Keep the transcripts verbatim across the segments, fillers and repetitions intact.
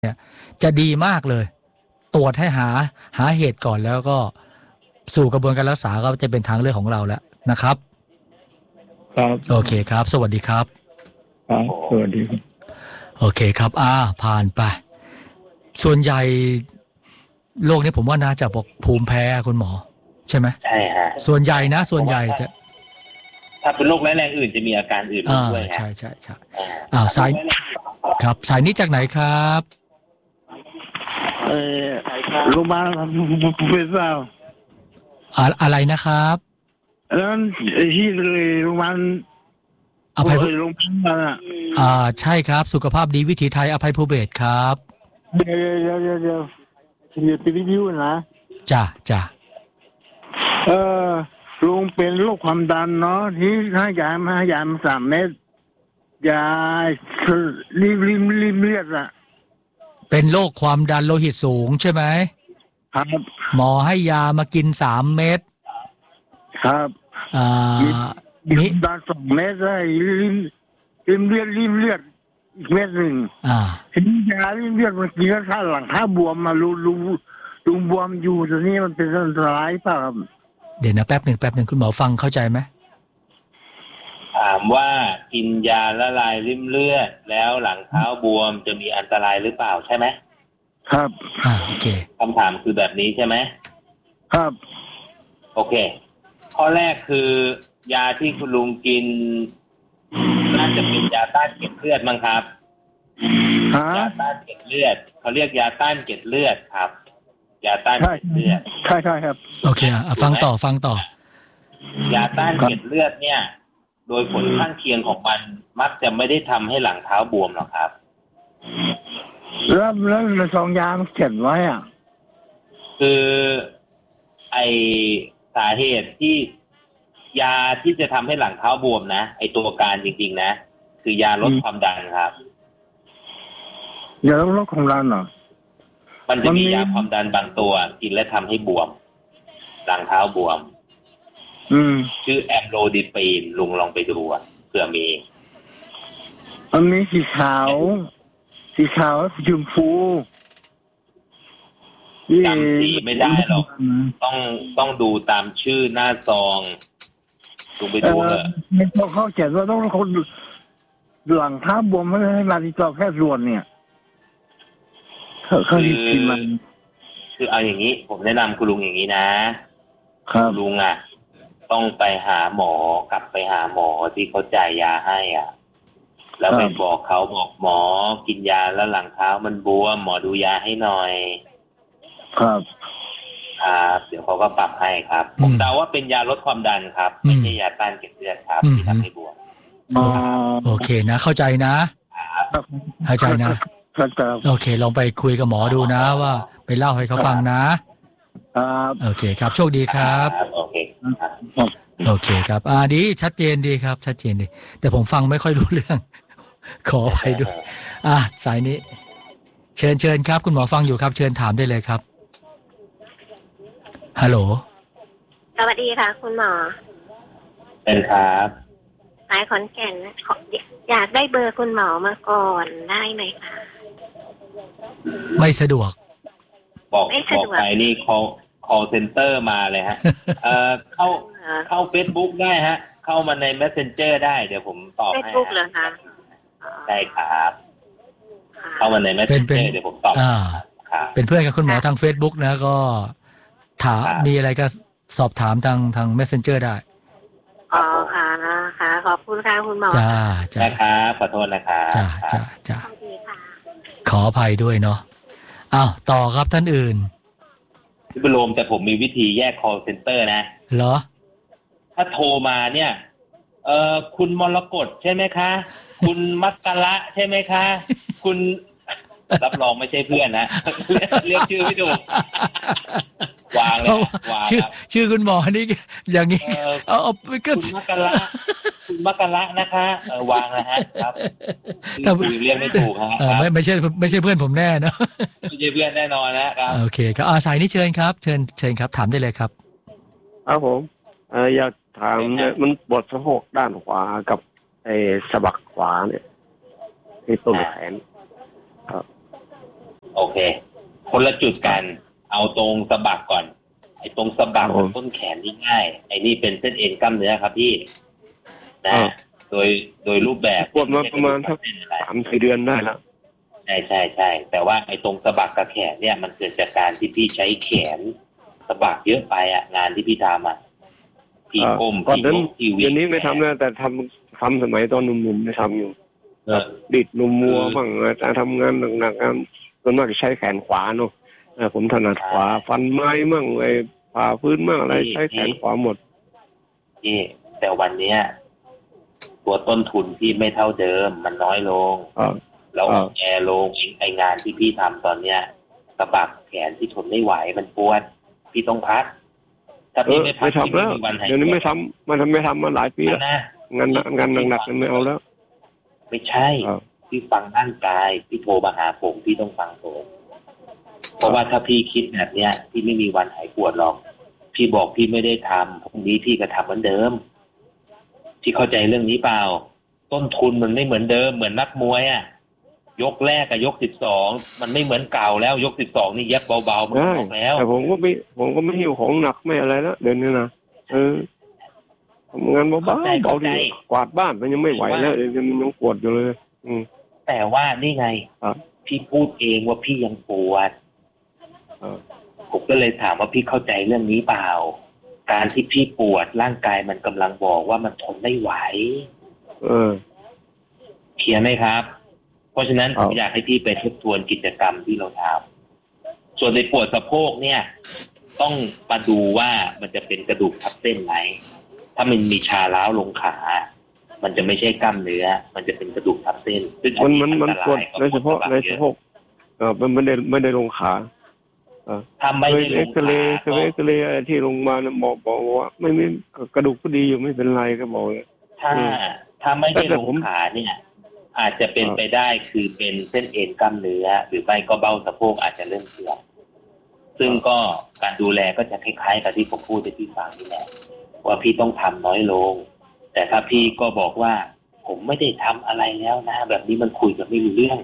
เนี่ยจะดีมากเลยตรวจให้หาหาเหตุก่อนแล้วก็สู่กระบวนการรักษาก็จะเป็นทางเลือกของเราแล้วนะครับครับโอเคครับสวัสดีครับครับสวัสดีครับโอเคครับอ่าผ่านไปส่วนใหญ่โรคนี้ผมว่าน่าจะบอกภูมิแพ้คุณหมอใช่ไหมใช่ฮะส่วนใหญ่นะส่วนใหญ่จะถ้าเป็นโรคร้ายแรงอื่นจะมีอาการอื่นอ่าด้วยฮะใช่ใช่ใช่อ่าสายครับสายนี้จากไหนครับเออโรงพยาบาลเป็นเปล่าอะอะไรนะครับแล้วที่โรงพยาบาลอภัยภูโรงพยาบาลอ่ะอ่าใช่ครับสุขภาพดีวิถีไทยอภัยภูเบศรครับเดี๋ยวเดี๋ยวเดี๋ยวเดี๋ยวตีวิทยุนะจ้ะจ้ะเออลุงเป็นโรคความดันเนาะที่ให้ยามาให้ยามาสามเม็ดยาริมริมริมเลือดอ่ะเป็นโรคความดันโลหิตสูงใช่ไหมครับหมอให้ยามากินสามเม็ดครับอ่ามีดันสองเม็ดได้ริมริมเลือดริมเลือดอีกเม็ดหนึ่งอ่าทีนี้ยาริมเลือดมันกินแล้วถ้าหลังถ้าบวมมารูรูรูบวมอยู่ตัวนี้มันเป็นอันตรายเปล่าครับเดี๋ยวนะแป๊บหนึ่งแป๊บหนึ่งคุณหมอฟังเข้าใจไหมถามว่ากินยาละลายริ่มเลือดแล้วหลังเท้าบวมจะมีอันตรายหรือเปล่าใช่ไหมครับอ่าโอเคคำถามคือแบบนี้ใช่ไหมครับโอเคข้อแรกคือยาที่คุณลุงกินน่าจะเป็นยาต้านเกล็ดเลือดมั้งครับยาต้านเกล็ดเลือดเขาเรียกยาต้านเกล็ดเลือดครับยาต้านเกล็ดเลือดใช่ใช่ครับโอเคอ่ะฟังต่อฟังต่อยาต้านเกล็ดเลือดเนี่ยโดยผลข้างเคียงของมันมักจะไม่ได้ทำให้หลังเท้าบวมหรอกครับแล้วแล้วในซองยามันเขียนไว้อ่ะคือไอสาเหตุที่ยาที่จะทำให้หลังเท้าบวมนะไอตัวการจริงๆนะคือยาลดความดันครับยาลดความดันเหรอมันจะมียาความดันบางตัวกินแล้วทำให้บวมหลังเท้าบวมอืมชื่อแอมโลดิปีนลุงลองไปดูเผื่อมีมันมีสีขาวสีขาวสีชมพูจำสีไม่ได้หรอกต้องต้องดูตามชื่อหน้าซองลุงไปดูเถอะไม่ต้องเข้าใจว่าต้องคนหลังเท้าบวมไม่ให้มาติดต่อแค่ส่วนเนี่ยเขาดีกินมันคือเอาอย่างนี้ผมแนะนำคุณลุงอย่างนี้นะครับลุงอ่ะต้องไปหาหมอกลับไปหาหมอที่เขาจ่ายยาให้อ่ะแล้วไปบอกเขาบอกหมอกินยาแล้วหลังเท้ามันบวมหมอดูยาให้หน่อยครับครับเดี๋ยวเขาก็ปรับให้ครับผมเดาว่าเป็นยาลดความดันครับไม่ใช่ยาต้านเกล็ดเลือดครับที่ทำให้บวมโอเคนะเข้าใจนะเข้าใจนะโอเคลองไปคุยกับหมอดูนะว่าไปเล่าให้เขาฟังนะโอเคครับโชคดีครับโอเคโอเคครับอ่าดีชัดเจนดีครับชัดเจนดีแต่ผมฟังไม่ค่อยรู้เรื่องขออภัยด้วยอ่าสายนี้เชิญเชิญครับคุณหมอฟังอยู่ครับเชิญถามได้เลยครับฮัลโหลสวัสดีค่ะคุณหมอเป็นครับสายขอนแก่นอยากได้เบอร์คุณหมอมาก่อนได้ไหมคะไม่สะดวกบอกบอกไปนี่ call call center มาเลยฮะเอ่อเข้าเข้า Facebook ได้ฮะเข้ามาใน Messenger ได้เดี๋ยวผมตอบให้ Facebook เหรอคะใช่ครับเข้ามาใน Messenger เดี๋ยวผมตอบอ่าเป็นเพื่อนกับคุณหมอทาง Facebook นะก็ถามมีอะไรก็สอบถามทางทาง Messenger ได้อ๋อค่ะค่ะขอบคุณค่ะคุณหมอจ้าจ้าครับขอโทษนะครับจ้าจ้าจ้าขออภัยด้วยเนาะอ้าวต่อครับท่านอื่นพี่บุญโรมแต่ผมมีวิธีแยก call center นะเหรอถ้าโทรมาเนี่ยเอ่อคุณมรกตใช่ไหมคะคุณมักกะละใช่ไหมคะคุณรับรองไม่ใช่เพื่อนนะเรียกชื่อไม่ถูกวางเลยวางชื่อชื่อคุณหมอนี่อย่างนี้เอาเอาไปก็คุณมักกะละคุณมักกะละนะคะเออวางนะฮะครับถ้าเรียกไม่ถูกครับไม่ไม่ใช่ไม่ใช่เพื่อนผมแน่เนาะไม่ใช่เพื่อนแน่นอนนะครับโอเคครับอาสายนี้เชิญครับเชิญเชิญครับถามได้เลยครับครับผมเอออยากถามเนี่ยมันปวดสะโพกด้านขวากับไอ้สะบักขวาเนี่ยที่ต้นแขนครับโอเคคนละจุดกันเอาตรงสะบักก่อนไอ้ตรงสะบักกับต้นแขนนี่ง่ายไอ้นี่เป็นเส้นเอ็นกล้ามเนื้อครับพี่นะโดยโดยรูปแบบปวดมาประมาณสักสามสี่เดือนได้แล้วใช่ใช่ใช่แต่ว่าไอ้ตรงสะบักกับแขนเนี่ยมันเกิดจากการที่พี่ใช้แขนสะบักเยอะไปอ่ะงานที่พี่ทำอ่ะพี่ก้มพี่ยกพี่วิ่งเดี๋ยวนี้ไม่ทำแล้วแต่ทำทำสมัยตอนหนุ่มๆไม่ทำอยู่ดิดนมมัวบ้างทำงานหนักๆงานส่วนมากจะใช้แขนขวาเนาะผมถนัดขวาฟันไม้มั่งอะไรผ่าพื้นมั่งอะไรใช้แขนขวาหมดนี่แต่วันเนี้ยตัวต้นทุนพี่ไม่เท่าเดิมมันน้อยลงแล้วแอร์ลงไองานที่พี่ทำตอนเนี้ยสะบักแขนที่ทนไม่ไหวมันปวดพี่ต้องพักถ้าพี่ไม่พักพี่ไม่มีวันหายเดี๋ยวนี้ไม่ทำมันทำไม่ทำมาหลายปีแล้วงานงานหนักๆมันไม่เอาแล้วไม่ใช่พี่ฟังร่างกายพี่โทรมาหาผมพี่ต้องฟังผมเพราะว่าถ้าพี่คิดแบบเนี้ยพี่ไม่มีวันหายปวดหรอกพี่บอกพี่ไม่ได้ทำพรุ่งนี้พี่ก็ทำเหมือนเดิมพี่เข้าใจเรื่องนี้เปล่าต้นทุนมันไม่เหมือนเดิมเหมือนนักมวยอ่ะยกแรกกับยกสิบสองมันไม่เหมือนเก่าแล้วยกสิบสองนี่เย็บเบาๆมันออกแล้วแต่ผมก็ไม่ผมก็ไม่หิวของหนักไม่อะไรแล้วเดี๋ยวนี้นะเออทำงานเบาๆเบาดีกวาดบ้านมันยังไม่ไหวแล้วยังยังปวดอยู่เลยอืมแต่ว่านี่ไงพี่พูดเองว่าพี่ยังปวดผมก็เลยถามว่าพี่เข้าใจเรื่องนี้เปล่าการที่พี่ปวดร่างกายมันกำลังบอกว่ามันทนไม่ไหวเออเคลียร์ไหมครับเพราะฉะนั้นผมอยากให้พี่ไปทบทวนกิจกรรมที่เราทำส่วนในปวดสะโพกเนี่ยต้องมาดูว่ามันจะเป็นกระดูกทับเส้นไหมถ้ามันมีชาล้าวลงขามันจะไม่ใช่กล้ามเนื้อมันจะเป็นกระดูกทับเส้นซึ่งมันมันมันปวดในเฉพาะในสะโพกเออมันไม่ได้ไม่ได้ลงขาทำไม่ได้ลงขาเอ็กซเรย์เอ็กซเรย์อะไรที่ลงมาหมอบอกว่าไม่ไม่กระดูกก็ดีอยู่ไม่เป็นไรก็บอกถ้าถ้าไม่ได้ลงขาเนี่ยอาจจะเป็นไปได้คือเป็นเส้นเอ็นกล้ามเนื้อหรือไม่ก็เบ้าสะโพกอาจจะเริ่มเสื่อมซึ่งก็การดูแลก็จะคล้ายๆกับที่ผมพูดในที่ฟังนี่แหละว่าพี่ต้องทำน้อยลงแต่ถ้าพี่ก็บอกว่าผมไม่ได้ทำอะไรแล้วนะแบบนี้มันคุยกันไม่รู้เรื่อง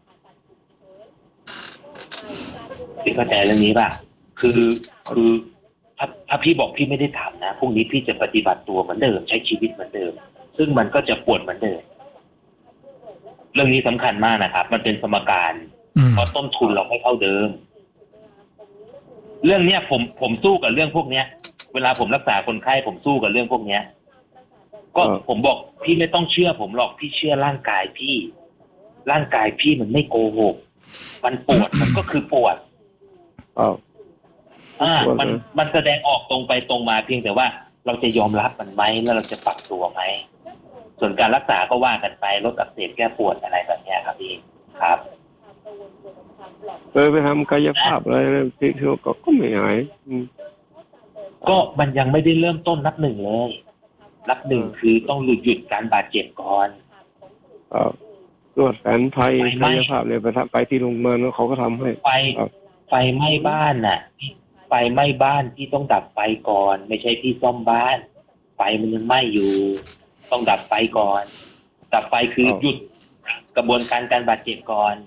พี่เข้าใจเรื่องนี้ป่ะคือคือถ้าถ้าพี่บอกพี่ไม่ได้ทำนะพรุ่งนี้พี่จะปฏิบัติตัวเหมือนเดิมใช้ชีวิตเหมือนเดิมซึ่งมันก็จะปวดเหมือนเดิมเรื่องนี้สำคัญมากนะครับมันเป็นสมการเพราะต้นทุนเราไม่เท่าเดิมเรื่องเนี้ยผมผมสู้กับเรื่องพวกเนี้ยเวลาผมรักษาคนไข้ผมสู้กับเรื่องพวกเนี้ยก็ผมบอกพี่ไม่ต้องเชื่อผมหรอกพี่เชื่อร่างกายพี่ร่างกายพี่มันไม่โกหกมันปวดมันก็คือปวดอ้าวอ่ามันมันแสดงออกตรงไปตรงมาเพียงแต่ว่าเราจะยอมรับมันไหมแล้วเราจะปรับตัวไหมส่วนการรักษาก็ว่ากันไปลดอักเสบแก้ปวดอะไรแบบนี้ครับพี่ครับเคยไปทำกายภาพอะไรที่เที่ยวก็ก็ไม่หายก็มันยังไม่ได้เริ่มต้นนับหนึ่งเลยนับหนึ่งคือต้องหยุดหยุดการบาดเจ็บก่อนอ่าตรวจแผนไทยกายภาพเลยไปทำไปที่โรงพยาบาลแล้วเขาก็ทำให้ไฟไฟไหม้บ้านน่ะไฟไหม้บ้านที่ต้องดับไฟก่อนไม่ใช่ที่ซ่อมบ้านไฟมันยังไหม้อยู่ต้องดับไฟก่อนดับไฟคือหยุดกระบวนการการบาดเจ็บก่อน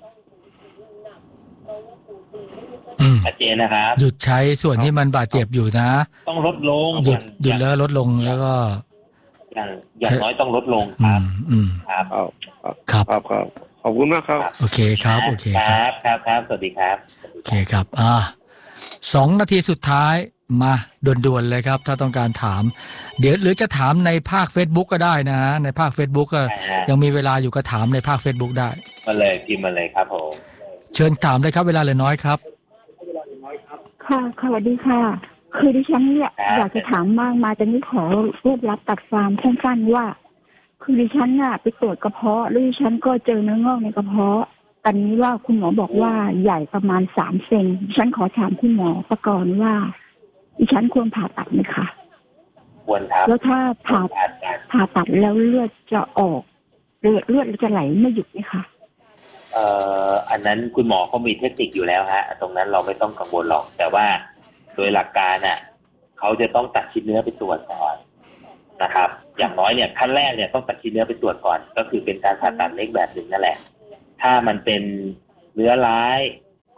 ชัดเจนนะครับหยุดใช้ส่วนที่มันบาดเจ็บอยู่นะต้องลดลงหยุดหยุดแล้วลดลงแล้วก็อย่างอย่างน้อยต้องลดลงครับครับครับครับขอบคุณมากครับโอเคครับโอเคครับครับครับสวัสดีครับโอเคครับอ่าสองนาทีสุดท้ายมาด่วนๆเลยครับถ้าต้องการถามเดี๋ยวหรือจะถามในภาค Facebook ก็ได้นะฮะในภาค Facebook ก็ยังมีเวลาอยู่ก็ถามในภาค Facebook ได้มาเลยพิมพ์มาเลยครับผมเชิญถามเลยครับเวลาเหลือน้อยครับค่ะสวัสดีค่ะคือดิฉันเนี่ยอยากจะถามมากมาจะนี่ขอรวบรัดตัดความสั้นๆว่าคือดิฉันน่ะไปตรวจกระเพาะแล้วดิฉันก็เจอเนื้องอกในกระเพาะตอนนี้ว่าคุณหมอบอกว่าใหญ่ประมาณสามเซนดิฉันขอถามคุณหมอประกอบว่าดิฉันควรผ่าตัดไหมคะควรครับแล้วถ้าผ่าผ่าตัดแล้วเลือดจะออกเลือดเลือดจะไหลไม่หยุดไหมคะเอ่ออันนั้นคุณหมอเขามีเทคนิคอยู่แล้วฮะตรงนั้นเราไม่ต้องกังวลหรอกแต่ว่าโดยหลักการน่ะเขาจะต้องตัดชิ้นเนื้อไปตรวจก่อนนะครับอย่างน้อยเนี่ยขั้นแรกเนี่ยต้องตัดชิ้นเนื้อไปตรวจก่อนก็คือเป็นการผ่าตัดเล็กแบบหนึ่งนั่นแหละถ้ามันเป็นเนื้อร้าย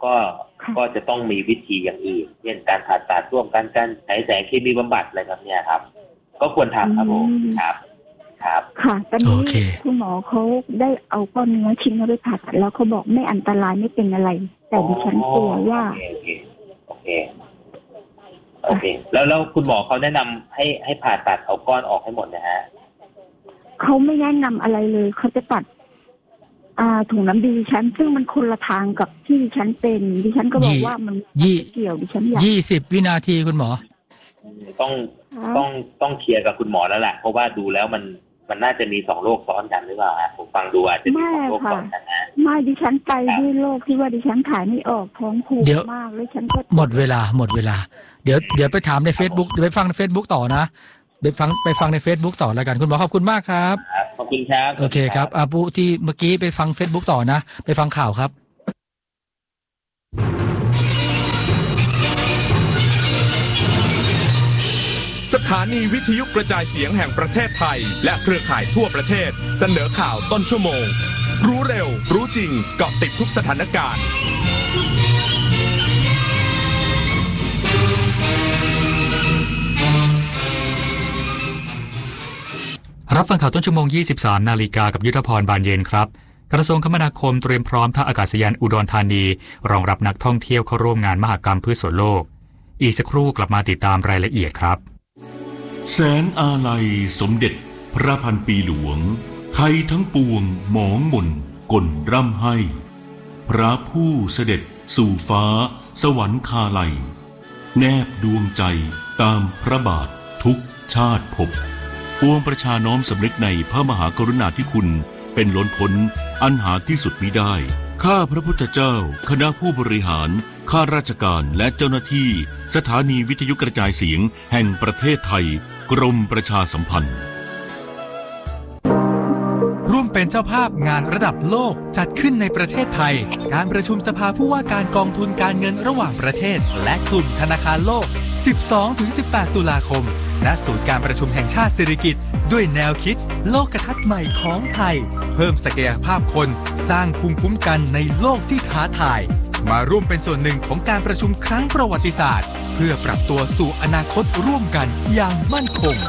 ก็ก็จะต้องมีวิธีอย่างอื่นเช่นการผ่าตัดร่วมกันการใช้แสงเคมีบำบัดอะไรแบบนี้ครับก็ควรทำครับผมครับครับค่ะตอนนี้คุณหมอเขาได้เอาก้อนเนื้อชิ้นนี้ไปผ่าตัดแล้วเขาบอกไม่อันตรายไม่เป็นอะไรแต่ดิฉันกลัวว่าโอเคโอเคโอเคแล้วแล้วคุณหมอเขาแนะนำให้ให้ผ่าตัดเอาก้อนออกให้หมดนะฮะเขาไม่แนะนำอะไรเลยเขาจะตัดอ่าถุงน้ำดีดิฉันซึ่งมันคนละทางกับที่ดิฉันเป็นดิฉันก็บอกว่ามันเกี่ยวดิฉันอยากยี่สิบวินาทีคุณหมอต้องต้องต้องเคลียร์กับคุณหมอแล้วแหละเพราะว่าดูแล้วมันมันน่าจะมีสองโรคซ้อนกันหรือเปล่าผมฟังดูอาจจะมีสองโรคซ้อนกันนะไม่ดิฉันไปด้วยโรคที่ว่าดิฉันถ่ายไม่ออกท้องผูกมากเลยฉันก็หมดเวลาหมดเวลาเดี๋ยวเดี๋ยวไปถามใน Facebook เดี๋ยวไปฟังใน Facebook ต่อนะไปฟังไปฟังใน Facebook ต่อแล้วกันคุณหมอขอบคุณมากครับขอบคุณครับโอเคครับอาผู้ที่เมื่อกี้ไปฟัง Facebook ต่อนะไปฟังข่าวครับสถานีวิทยุกระจายเสียงแห่งประเทศไทยและเครือข่ายทั่วประเทศเสนอข่าวต้นชั่วโมงรู้เร็วรู้จริงเกาะติดทุกสถานการณ์รับฟังข่าวต้นชั่วโมง ยี่สิบสาม นาฬิกากับยุทธพรบานเย็นครับกระทรวงคมนาคมเตรียมพร้อมท่าอากาศยานอุดรธานีรองรับนักท่องเที่ยวเข้าร่วมงานมหกรรมพืชสวนโลกอีกสักครู่กลับมาติดตามรายละเอียดครับแสนอาลัยสมเด็จพระพันปีหลวงไทยทั้งปวงหมองหม่นก่นร่ำให้พระผู้เสด็จสู่ฟ้าสวรรคาลัยแนบดวงใจตามพระบาททุกชาติภพปวงประชาน้อมสำนึกในพระมหากรุณาธิคุณเป็นล้นพ้นอันหาที่สุดมิได้ข้าพระพุทธเจ้าคณะผู้บริหารข้าราชการและเจ้าหน้าที่สถานีวิทยุกระจายเสียงแห่งประเทศไทยกรมประชาสัมพันธ์ร่วมเป็นเจ้าภาพงานระดับโลกจัดขึ้นในประเทศไทยการประชุมสภาผู้ว่าการกองทุนการเงินระหว่างประเทศและกลุ่มธนาคารโลก สิบสองถึงสิบแปด ตุลาคมณศูนย์การประชุมแห่งชาติสิริกิติ์ด้วยแนวคิดโลกทัศน์ใหม่ของไทยเพิ่มศักยภาพคนสร้างภูมิคุ้มกันในโลกที่ท้าทายมาร่วมเป็นส่วนหนึ่งของการประชุมครั้งประวัติศาสตร์เพื่อปรับตัวสู่อนาคตร่วมกันอย่างมั่นคง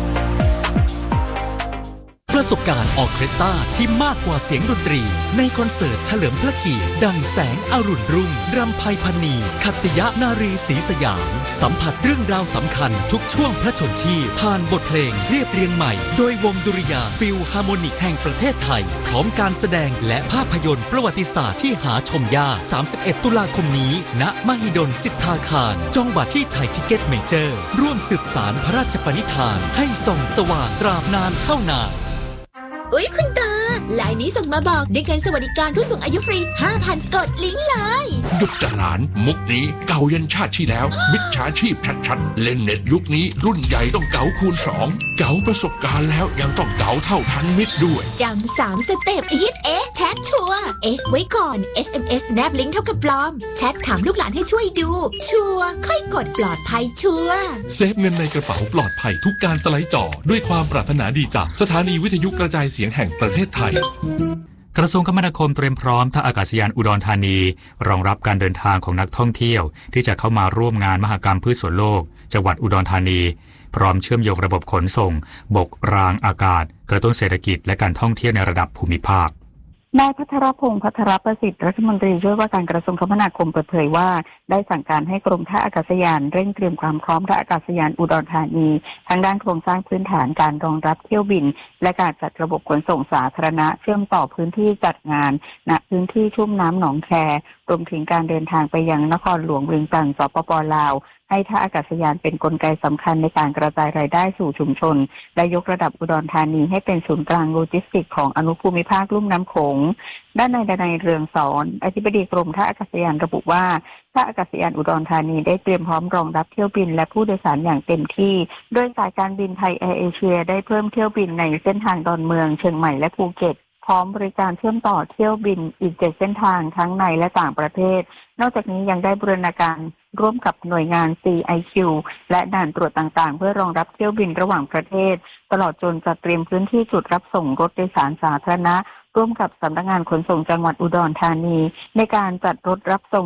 ประสบการณ์ออเคสตราที่มากกว่าเสียงดนตรีในคอนเสิร์ตเฉลิมพระเกียรติดังแสงอรุณรุ่งรำไพพรรณีขัตติยนารีศรีสยามสัมผัสเรื่องราวสำคัญทุกช่วงพระชนชีพผ่านบทเพลงเรียบเรียงใหม่โดยวงดุริยางค์ฟิลฮาร์โมนิกแห่งประเทศไทยพร้อมการแสดงและภาพยนตร์ประวัติศาสตร์ที่หาชมยากสามสิบเอ็ดตุลาคมนี้ณมหิดลสิทธาคารจองบัตรที่ไทยทิเก็ตเมเจอร์ร่วมสืบสานพระราชปณิธานให้ส่องสว่างตราบนานเท่านานอุ๊ยคุณตาไลน์นี้ส่งมาบอกได้เงินสวัสดิการผู้สูงอายุฟรี ห้าพัน กดลิงก์เลยหยุดจะหลานมุกนี้เก่ายันชาติที่แล้วมิจฉาชีพชัดๆเล่นเน็ตยุคนี้รุ่นใหญ่ต้องเก๋าคูณสองเก๋าประสบการณ์แล้วยังต้องเก๋าเท่าทันมิตรด้วยจำสามสเต็ปฮิตเอ๊ะแชทชัวร์เอ๊ะไว้ก่อน เอส เอ็ม เอส แนบลิงก์เท่ากับปลอมแชทถามลูกหลานให้ช่วยดูชัวร์ค่อยกดปลอดภัยชัวร์เซฟเงินในกระเป๋าปลอดภัยทุกการสไลด์จอด้วยความปรารถนาดีจากสถานีวิทยุกระจายเสียงแห่งประเทศไทยกระทรวงคมนาคมเตรียมพร้อมท่าอากาศยานอุดรธานีรองรับการเดินทางของนักท่องเที่ยวที่จะเข้ามาร่วมงานมหกรรมพืชสวนโลกจังหวัดอุดรธานีพร้อมเชื่อมโยงระบบขนส่งบกรางอากาศกระตุ้นเศรษฐกิจและการท่องเที่ยวในระดับภูมิภาคนายพัทรพงศ์พัทรประสิทธิ์รัฐมนตรีช่วยว่าการกระทรวงคมนาคมเปิดเผยว่าได้สั่งการให้กรมท่าอากาศยานเร่งเตรียมความพร้อมท่าอากาศยานอุดรธานีทั้งด้านโครงสร้างพื้นฐานการรองรับเที่ยวบินและการจัดระบบขนส่งสาธารณะเชื่อมต่อพื้นที่จัดงานณพื้นที่ชุ่มน้ำหนองแครวมถึงการเดินทางไปยังนครหลวงเวียงจันทร์สปป.ลาวให้ท่าอากาศยานเป็นกลไกสำคัญในการกระจายรายได้สู่ชุมชนและยกระดับอุดรธานีให้เป็นศูนย์กลางโลจิสติกส์ของอนุภูมิภาคลุ่มน้ำโขงด้านนายดนัยเรืองสอนอธิบดีกรมท่าอากาศยานระบุว่าท่าอากาศยานอุดรธานีได้เตรียมพร้อมรองรับเที่ยวบินและผู้โดยสารอย่างเต็มที่โดยสายการบินไทยแอร์เอเชียได้เพิ่มเที่ยวบินในเส้นทางดอนเมืองเชียงใหม่และภูเก็ตพร้อมบริการเชื่อมต่อเที่ยวบินอีกเจ็ดเส้นทางทั้งในและต่างประเทศนอกจากนี้ยังได้บูรณาการร่วมกับหน่วยงาน ซี ไอ คิว และด่านตรวจต่างๆเพื่อรองรับเที่ยวบินระหว่างประเทศตลอดจนจัดเตรียมพื้นที่จุดรับส่งรถโดยสารสาธารณะร่วมกับสำนักงานขนส่งจังหวัดอุดรธานีในการจัดรถรับส่ง